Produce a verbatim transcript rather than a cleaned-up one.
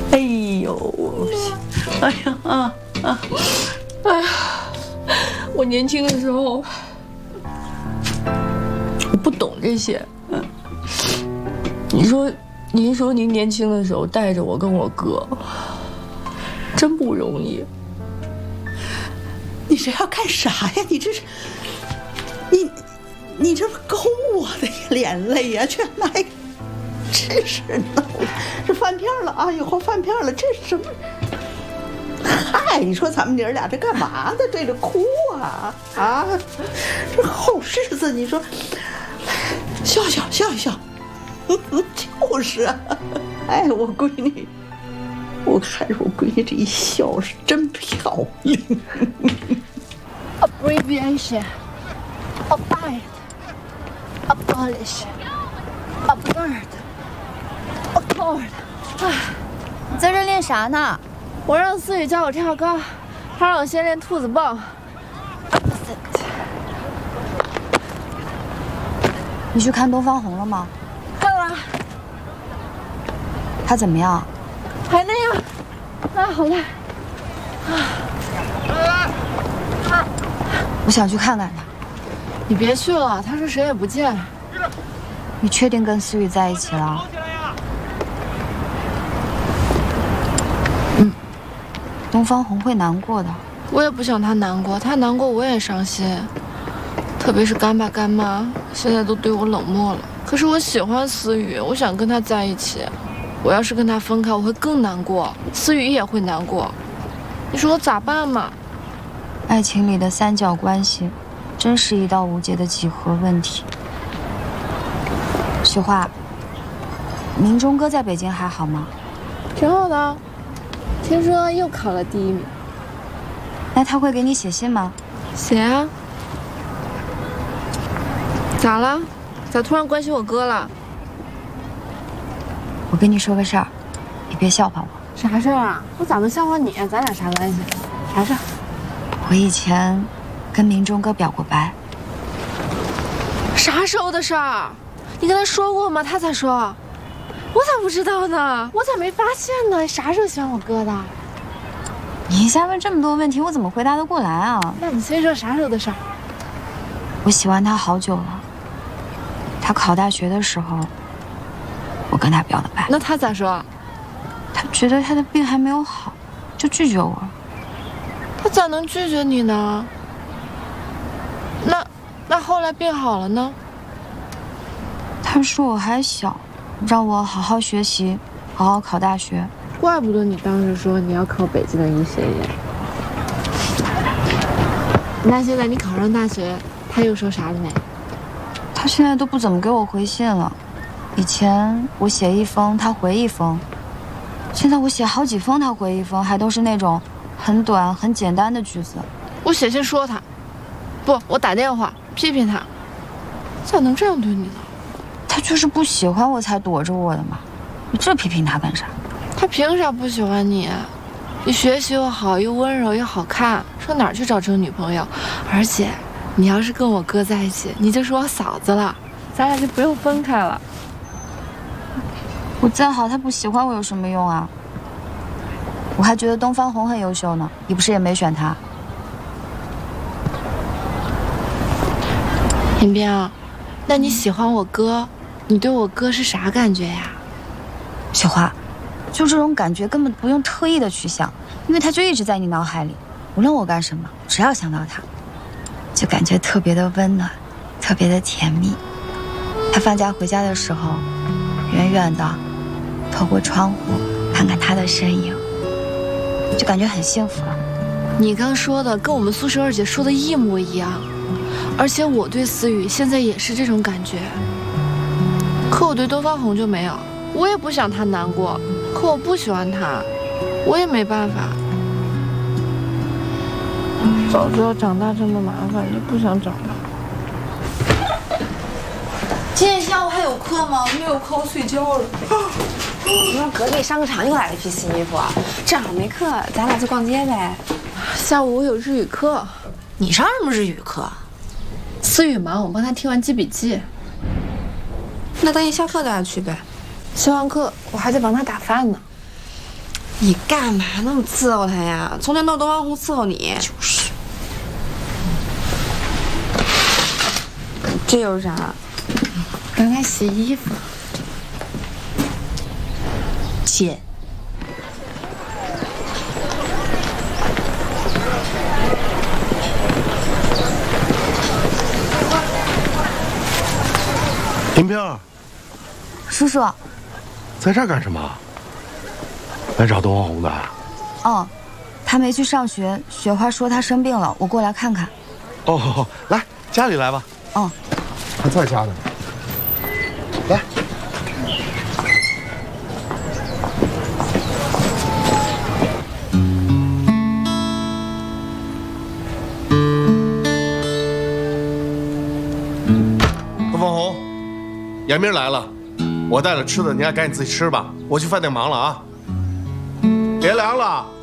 哎呦，哎呀啊啊！ 哎呀，我年轻的时候，我不懂这些。嗯，你说，您说您年轻的时候带着我跟我哥，真不容易。 你这要干啥呀？你这是，你，你这不勾我的眼泪呀？全来，真是闹的，这翻篇了啊！以后翻篇了，这是什么？嗨，你说咱们娘俩这干嘛呢？对着哭啊啊！这后日子，你说笑笑笑一笑，就是啊！哎，我闺女，我看着我闺女这一笑是真漂亮。 Abbreviation, abide, abolish, absurd, accord。 哎，你在这练啥呢？ 我让思雨教我跳高，他让我先练兔子蹦。 你去看东方红了吗？ 看了。 他怎么样？ 还那样。啊，好累。啊。 我想去看看他。 你别去了，他说谁也不见。 你确定跟思雨在一起了？嗯。东方红会难过的。 我也不想他难过，他难过我也伤心。特别是干爸干妈现在都对我冷漠了。可是我喜欢思雨，我想跟他在一起。我要是跟他分开，我会更难过，思雨也会难过。你说我咋办嘛？ 爱情里的三角关系，真是一道无解的几何问题。雪花，明忠哥在北京还好吗？ 挺好的，听说又考了第一名。 那他会给你写信吗？ 写啊。咋了？咋突然关心我哥了？ 我跟你说个事儿，你别笑话我。 啥事儿啊？我咋能笑话你？咱俩啥关系？啥事儿？ 我以前跟明忠哥表过白。 啥时候的事儿？你跟他说过吗？他咋说？我咋不知道呢？我咋没发现呢？你啥时候喜欢我哥的？ 你一下问这么多问题，我怎么回答得过来啊？ 那你先说啥时候的事儿？ 我喜欢他好久了。他考大学的时候，我跟他表的白。 那他咋说？ 他觉得他的病还没有好，就拒绝我。 他咋能拒绝你呢？那那后来病好了呢？ 他说我还小，让我好好学习，好好考大学。 怪不得你当时说你要考北京的医学院。那现在你考上大学，他又说啥了没？ 他现在都不怎么给我回信了。以前我写一封，他回一封。现在我写好几封，他回一封，还都是那种很短、很简单的句子。 我写信说他，不，我打电话批评他，咋能这样对你呢？ 他就是不喜欢我才躲着我的嘛。你这批评他干啥？ 他凭啥不喜欢你？你学习又好，又温柔又好看，上哪儿去找这种女朋友？而且，你要是跟我哥在一起，你就是我嫂子了，咱俩就不用分开了。 我再好，他不喜欢我有什么用啊？我还觉得东方红很优秀呢，你不是也没选他？ 林冰，那你喜欢我哥，你对我哥是啥感觉呀？ 雪花，就这种感觉根本不用特意的去想，因为他就一直在你脑海里，无论我干什么，只要想到他，就感觉特别的温暖，特别的甜蜜。他放假回家的时候，远远的透过窗户看看他的身影，就感觉很幸福了。 你刚说的跟我们宿舍二姐说的一模一样，而且我对思雨现在也是这种感觉，可我对东方红就没有。我也不想他难过，可我不喜欢他，我也没办法。早知道长大这么麻烦，就不想长大。 今天下午还有课吗？没有课我睡觉了。 你说隔壁商场又来了批新衣服，正好没课，咱俩去逛街呗。 下午我有日语课。 你上什么日语课？ 思雨忙，我帮他听完记笔记。 那咱一下课咱俩去呗。 下完课我还得帮他打饭呢。 你干嘛那么伺候他呀？从前都是东方红伺候你。就是。这又是啥？刚才洗衣服。 钱。 林平， 叔叔， 在这儿干什么？来找东方红的？ 哦，他没去上学，雪花说他生病了，我过来看看。 哦，来家里来吧。 哦， 他在家呢。来。东方红，严明来了，我带了吃的，你还赶紧自己吃吧。我去饭店忙了啊。别凉了。